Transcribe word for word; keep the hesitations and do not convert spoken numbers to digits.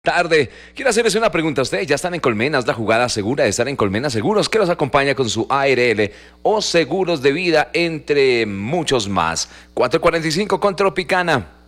Tarde. Quiero hacerles una pregunta a ustedes. ¿Ya están en Colmenas? La jugada segura de estar en Colmenas Seguros, que los acompaña con su A R L o seguros de vida, entre muchos más. cuatro cuarenta y cinco con Tropicana.